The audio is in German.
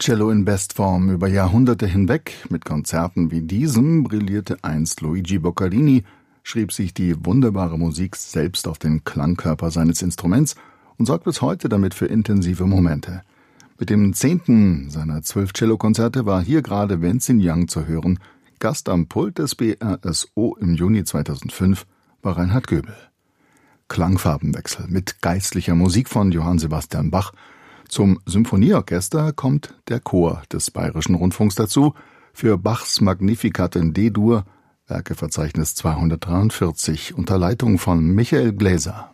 Cello in Bestform über Jahrhunderte hinweg. Mit Konzerten wie diesem brillierte einst Luigi Boccherini, schrieb sich die wunderbare Musik selbst auf den Klangkörper seines Instruments und sorgt bis heute damit für intensive Momente. Mit dem 10. seiner 12 Cellokonzerte war hier gerade Wenzin Yang zu hören. Gast am Pult des BRSO im Juni 2005 war Reinhard Göbel. Klangfarbenwechsel mit geistlicher Musik von Johann Sebastian Bach. Zum Symphonieorchester kommt der Chor des Bayerischen Rundfunks dazu für Bachs Magnificat in D-Dur, Werkeverzeichnis 243, unter Leitung von Michael Gläser.